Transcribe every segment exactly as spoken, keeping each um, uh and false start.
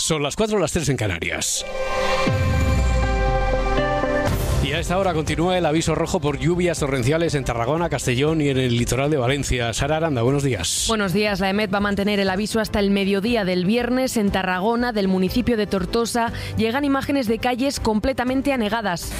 Son las cuatro, las tres en Canarias. Y a esta hora continúa el aviso rojo por lluvias torrenciales en Tarragona, Castellón y en el litoral de Valencia. Sara Aranda, buenos días. Buenos días. La EMET va a mantener el aviso hasta el mediodía del viernes. En Tarragona, del municipio de Tortosa, llegan imágenes de calles completamente anegadas.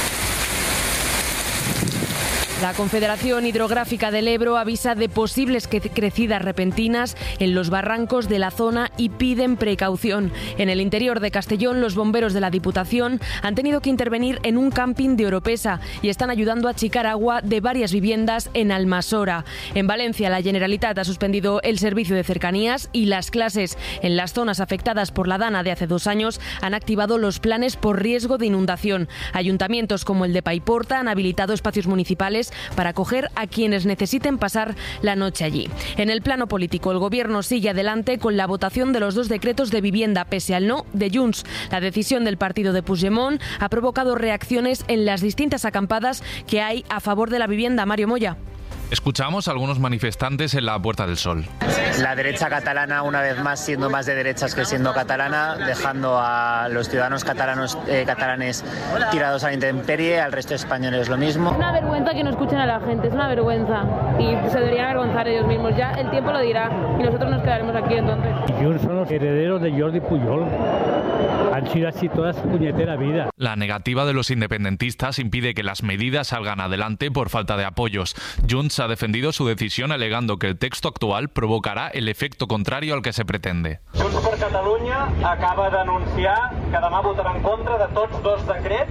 La Confederación Hidrográfica del Ebro avisa de posibles crecidas repentinas en los barrancos de la zona y piden precaución. En el interior de Castellón, los bomberos de la Diputación han tenido que intervenir en un camping de Oropesa y están ayudando a achicar agua de varias viviendas en Almasora. En Valencia, la Generalitat ha suspendido el servicio de cercanías y las clases. En las zonas afectadas por la Dana de hace dos años han activado los planes por riesgo de inundación. Ayuntamientos como el de Paiporta han habilitado espacios municipales para acoger a quienes necesiten pasar la noche allí. En el plano político, el Gobierno sigue adelante con la votación de los dos decretos de vivienda, pese al no de Junts. La decisión del partido de Puigdemont ha provocado reacciones en las distintas acampadas que hay a favor de la vivienda. Mario Moya. Escuchamos a algunos manifestantes en la Puerta del Sol. La derecha catalana, una vez más, siendo más de derechas que siendo catalana, dejando a los ciudadanos catalanos, eh, catalanes tirados a la intemperie, al resto de españoles lo mismo. Es una vergüenza que no escuchen a la gente, es una vergüenza. Y se deberían avergonzar ellos mismos. Ya el tiempo lo dirá y nosotros nos quedaremos aquí entonces. Junts son los herederos de Jordi Pujol. Han sido así toda su puñetera vida. La negativa de los independentistas impide que las medidas salgan adelante por falta de apoyos. Junts ha defendido su decisión alegando que el texto actual provocará el efecto contrario al que se pretende. Junts per Catalunya acaba d'anunciar que demà votarà en contra de tots dos decrets.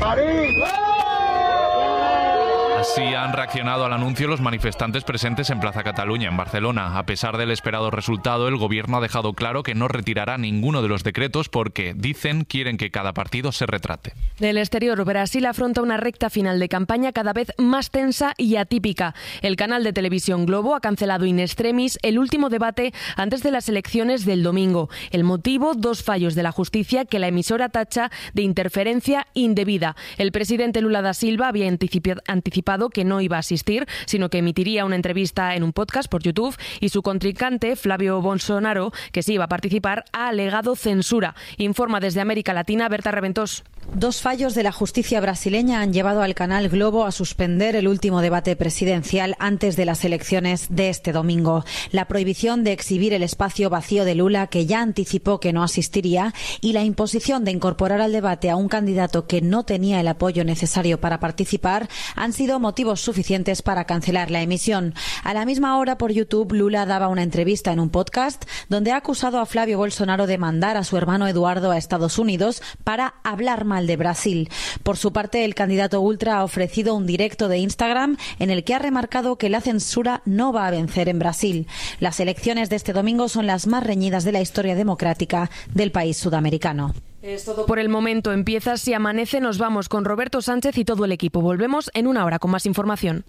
Así han reaccionado al anuncio los manifestantes presentes en Plaza Cataluña, en Barcelona. A pesar del esperado resultado, el gobierno ha dejado claro que no retirará ninguno de los decretos porque, dicen, quieren que cada partido se retrate. Del exterior, Brasil afronta una recta final de campaña cada vez más tensa y atípica. El canal de televisión Globo ha cancelado in extremis el último debate antes de las elecciones del domingo. El motivo, dos fallos de la justicia que la emisora tacha de interferencia indebida. El presidente Lula da Silva había anticipado que no iba a asistir, sino que emitiría una entrevista en un podcast por YouTube, y su contrincante, Flavio Bolsonaro, que sí iba a participar, ha alegado censura. Informa desde América Latina Berta Reventós. Dos fallos de la justicia brasileña han llevado al canal Globo a suspender el último debate presidencial antes de las elecciones de este domingo. La prohibición de exhibir el espacio vacío de Lula, que ya anticipó que no asistiría, y la imposición de incorporar al debate a un candidato que no tenía el apoyo necesario para participar han sido motivos suficientes para cancelar la emisión. A la misma hora, por YouTube, Lula daba una entrevista en un podcast donde ha acusado a Flavio Bolsonaro de mandar a su hermano Eduardo a Estados Unidos para hablar mal de Brasil. Por su parte, el candidato ultra ha ofrecido un directo de Instagram en el que ha remarcado que la censura no va a vencer en Brasil. Las elecciones de este domingo son las más reñidas de la historia democrática del país sudamericano. Es todo por el momento. Empieza Si Amanece. Nos vamos con Roberto Sánchez y todo el equipo. Volvemos en una hora con más información.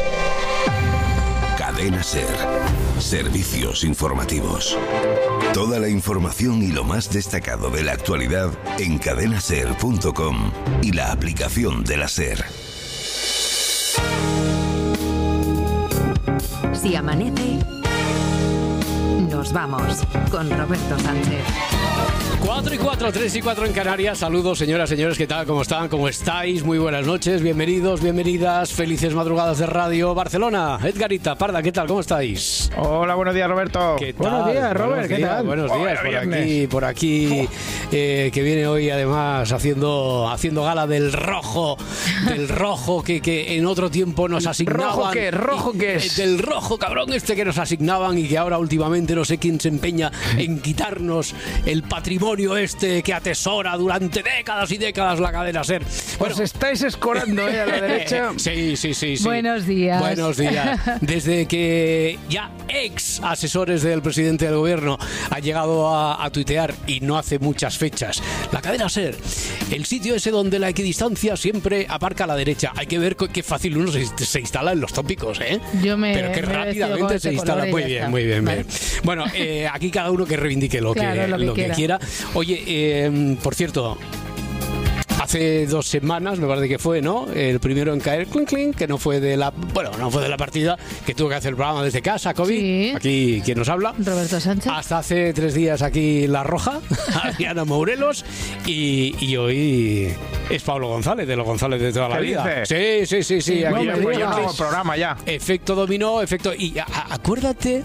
Cadena SER. Servicios informativos. Toda la información y lo más destacado de la actualidad en cadena ser punto com y la aplicación de la SER. Si amanece, nos vamos con Roberto Sánchez. cuatro y cuatro, tres y cuatro en Canarias. Saludos, señoras, señores, ¿qué tal? ¿Cómo están? ¿Cómo estáis? Muy buenas noches, bienvenidos, bienvenidas, felices madrugadas de Radio Barcelona. Edgarita, Parda, ¿qué tal? ¿Cómo estáis? Hola, buenos días, Roberto. ¿Qué tal? Buenos días, Robert, buenos ¿qué días, tal? Buenos días, oh, por viernes. aquí, por aquí, eh, que viene hoy además haciendo haciendo gala del rojo, del rojo que, que en otro tiempo nos asignaban. ¿Rojo qué? ¿Rojo y, qué es? Del rojo, cabrón, este que nos asignaban y que ahora últimamente no sé quién se empeña en quitarnos el patrimonio este que atesora durante décadas y décadas la cadena SER. Bueno, os estáis escorando, ¿eh? A la derecha. Sí, sí, sí, sí. Buenos días. Buenos días. Desde que ya ex asesores del presidente del gobierno han llegado a, a tuitear, y no hace muchas fechas, la cadena SER, el sitio ese donde la equidistancia siempre aparca a la derecha. Hay que ver qué fácil uno se, se instala en los tópicos, ¿eh? Yo me, Pero que me rápidamente se instala. Muy bien, muy bien, ¿vale? bien. Bueno, eh, aquí cada uno que reivindique lo, claro, que, lo, que, lo que quiera. Oye, eh, por cierto, hace dos semanas, me parece que fue, ¿no? El primero en caer, clink, clink, que no fue de la, bueno, no fue de la partida, que tuvo que hacer el programa desde casa, COVID. Sí. Aquí, ¿quién nos habla? Roberto Sánchez. Hasta hace tres días aquí La Roja, Adriana Mourelos, y, y hoy es Pablo González, de los González de toda la ¿Qué vida. dices? Sí, sí, sí, sí. Sí, aquí no, pues yo no hago el programa ya. Efecto dominó, efecto... Y a, a, acuérdate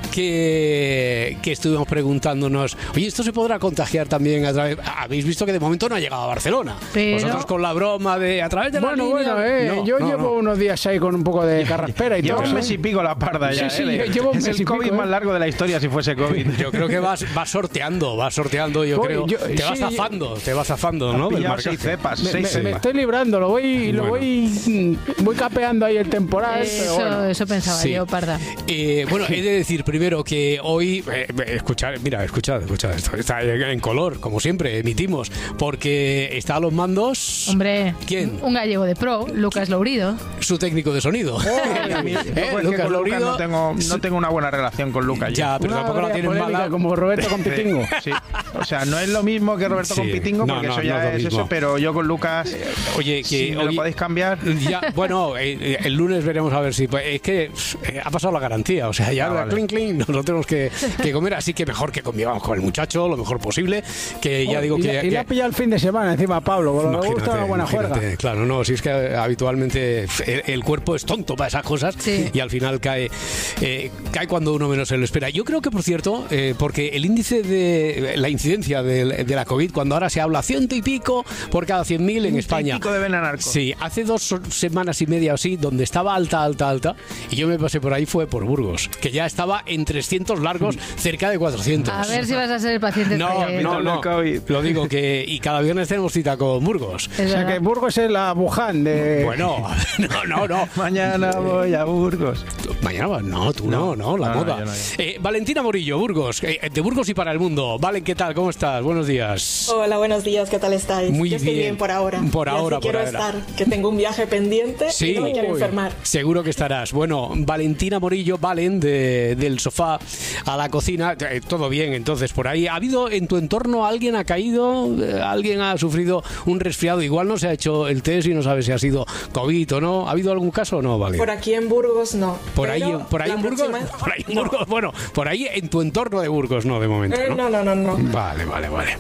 que, que estuvimos preguntándonos, oye, ¿esto se podrá contagiar también a través...? Habéis visto que de momento no ha llegado a Barcelona. Pero... Vosotros con la broma de a través de la Bueno, línea... bueno, eh, No, yo no, llevo no. unos días ahí con un poco de carraspera y Lleva todo. un mes y pico la parda ya. Sí, sí, ¿eh? llevo un es mes el y COVID pico, más ¿eh? largo de la historia si fuese COVID. Yo creo que vas, vas sorteando, vas sorteando, yo Voy, creo. yo- te vas sí, zafando, te vas zafando, Han ¿no? Del pillado marcaje. seis cepas, Me, seis me- cepas. me estoy librando, lo voy, lo Bueno. voy, voy capeando ahí el temporal. pero Eso, bueno. eso pensaba Sí. yo, Parda. Eh, bueno, he de decir primero que hoy, eh, escuchad, mira, escuchad, escuchad, esto está en color, como siempre, emitimos, porque está a los mandos. Hombre, ¿Quién? un gallego de pro, Lucas Lourido. Su técnico de sonido. Ay, a mí- yo, Eh, pues, que Lucas con Lucas Lourido. no tengo, no tengo una buena relación con Lucas. yo. Ya, pero Una tampoco la breve tienen polémica mala. como Roberto con Pitingo. Sí, o sea, no es lo mismo que Roberto Sí. con Pitingo, No, porque no, eso no ya es lo es mismo. eso, pero yo con Lucas, Oye, que si me hoy- lo podéis cambiar. Ya, bueno, eh, el lunes veremos a ver si... pues, es que eh, ha pasado la garantía, o sea, ya Ah, vale. clink, clink, nos lo tenemos que, que comer, así que mejor que convivamos con el muchacho lo mejor posible, que ya digo y, que... le- y que- le ha pillado el fin de semana encima a Pablo, con lo que le gusta Imagínate, una buena imagínate. juerga. Claro, no, si es que habitualmente el, el cuerpo es tonto para esas cosas Sí. y al final cae eh, cae cuando uno menos se lo espera. Yo creo que, por cierto, eh, porque el índice de la incidencia de, de la COVID, cuando ahora se habla ciento y pico por cada cien mil en España. Pico de Benanarco. Sí, hace dos semanas y media o así, donde estaba alta, alta, alta, y yo me pasé por ahí, fue por Burgos, que ya estaba en trescientos largos, cerca de cuatrocientos. A ver si vas a ser el paciente. No, de- no, no, lo digo que y cada viernes tenemos cita con Burgos. Es O sea verdad. que Burgos es la Wuhan de... Bueno, no, no, no. Mañana voy a Burgos. Mañana vas, no, tú no, no, la No, no, moda. yo no, yo. Eh, Valentina Morillo, Burgos, eh, de Burgos y para el mundo. Valen, ¿qué tal? ¿Cómo estás? Buenos días. Hola, buenos días, ¿qué tal estáis? Muy Yo estoy bien. bien, por ahora. Por Y así ahora, por quiero ahora. estar, que tengo un viaje pendiente Sí, y no me quiero Uy, enfermar. seguro que estarás. Bueno, Valentina Morillo, Valen, de, del sofá a la cocina, eh, todo bien, entonces, por ahí. ¿Ha habido en tu entorno alguien ha caído? Eh, ¿Alguien ha sufrido un resfriado? Igual no se ha hecho el test y no sabe si ha sido COVID o no. ¿Ha habido algún caso o no, Valen? Por aquí en Burgos no. Por ahí, Pero por ahí la en Burgos, próxima- por ahí en No. Burgos, bueno, por ahí en tu entorno de Burgos, no, de momento. Eh, ¿no? no, no, no, no. Vale, vale, vale.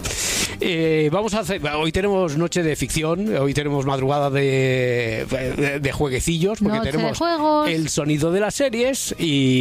Eh, vamos a hacer. Hoy tenemos noche de ficción, hoy tenemos madrugada de, de, de jueguecillos, porque Noche de tenemos juegos. el sonido de las series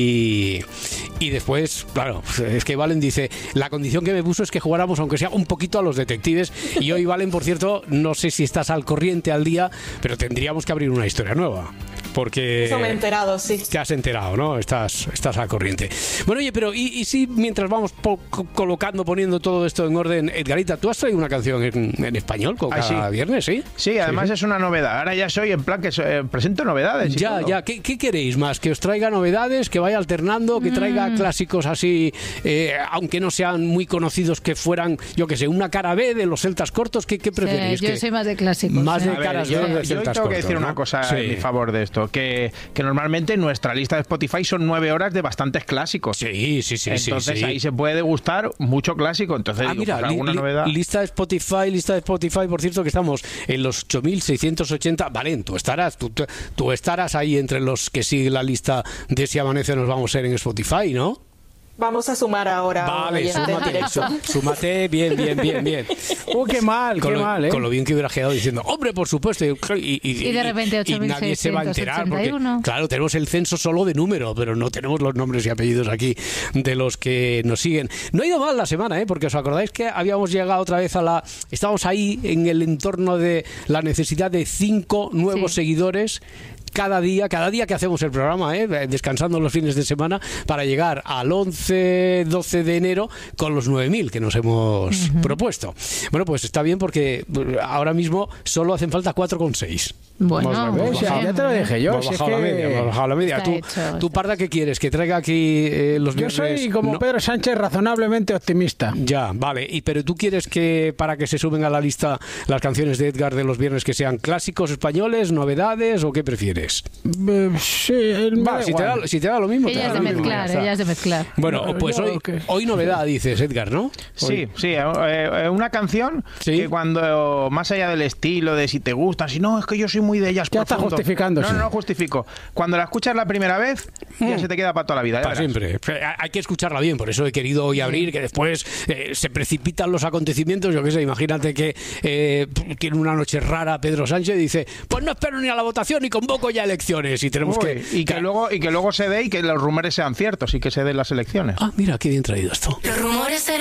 y, y después, claro, es que Valen dice: la condición que me puso es que jugáramos, aunque sea un poquito, a los detectives. Y hoy, Valen, por cierto, no sé si estás al corriente al día, pero tendríamos que abrir una historia nueva. Porque. Eso me he enterado, sí. Te has enterado, ¿no? Estás, estás al corriente. Bueno, oye, pero ¿y, y si mientras vamos po- co- colocando, poniendo todo esto en orden, Edgarita, tú has traído una canción en, en español con Ah, cada sí. viernes, ¿sí? Sí, además es una novedad. Ahora ya soy en plan que so- eh, presento novedades. y Ya, todo. ya. ¿Qué, qué queréis más? ¿Que os traiga novedades? ¿Que vaya alternando? ¿Que traiga Mm. clásicos así, eh, aunque no sean muy conocidos, que fueran, yo qué sé, una cara B de los celtas cortos? ¿Qué, qué preferís? Sí, yo Que- soy más de clásicos. Más ¿eh? de A ver, caras yo, B de yo celtas tengo que cortos, decir ¿no? una cosa Sí. en mi favor de esto, que, que normalmente nuestra lista de Spotify son nueve horas de bastantes clásicos. Sí, sí, sí. Entonces sí, sí. ahí se puede degustar mucho clásico. Entonces, Ah, digo, mira, pues, li- alguna li- novedad. lista de Spotify, lista de Spotify, por cierto, que estamos en los ocho mil seiscientos ochenta. Vale, tú estarás, tú, tú- tú estarás ahí entre los que siguen la lista de Si Amanece Nos Vamos a ser en Spotify, ¿no? Vamos a sumar ahora. un Vale, oyente en súmate, directo. sú- súmate, bien, bien, bien, bien. Oh, qué mal, Con qué lo, mal, ¿eh? con lo bien que hubiera quedado diciendo, hombre, por supuesto, y, y- y- Y de repente y nadie se va a enterar, porque, ocho mil seiscientos ochenta y uno. claro, tenemos el censo solo de número, pero no tenemos los nombres y apellidos aquí de los que nos siguen. No ha ido mal la semana, ¿eh? Porque os acordáis que habíamos llegado otra vez a la... Estábamos ahí en el entorno de la necesidad de cinco nuevos Sí. seguidores cada día, cada día que hacemos el programa, ¿eh? Descansando los fines de semana, para llegar al once doce de enero con los nueve mil que nos hemos Ujú. propuesto. Bueno, pues está bien porque ahora mismo solo hacen falta cuatro coma seis. Bueno, Hemos- ¿ves? hemos Ya- bajado- ya te lo dije yo, hemos si es bajado la que media, hemos bajado la media. está ¿Tú, hecho, tú, Parda, qué quieres? ¿Que traiga aquí eh, los Yo viernes? soy como No. Pedro Sánchez, razonablemente optimista. Ya, vale. Y pero tú quieres que para que se suben a la lista las canciones de Edgar de los viernes que sean clásicos españoles, novedades o qué prefieres? dices? Eh, sí, el- Va, me da si, te igual. da, si te da lo mismo, te Ella da es de lo mismo, mezclar, ya está. ella es de mezclar. Bueno, No, pues yo hoy, que- hoy novedad, dices, Edgar, ¿no? Sí, sí, eh, eh, una canción Sí. que cuando, más allá del estilo, de si te gusta, si no, es que yo soy muy de ellas. Ya está profundo. justificándose. No, no, no justifico. Cuando la escuchas la primera vez, ya se te queda para toda la vida. ya Para verás. siempre. Hay que escucharla bien, por eso he querido hoy abrir, que después eh, se precipitan los acontecimientos. Yo qué sé, imagínate que eh, tiene una noche rara Pedro Sánchez y dice, pues no espero ni a la votación y convoco ya elecciones. Y tenemos Uy, que... y que luego y que luego se dé y que los rumores sean ciertos y que se den las elecciones. Ah, mira, qué bien traído esto. Los rumores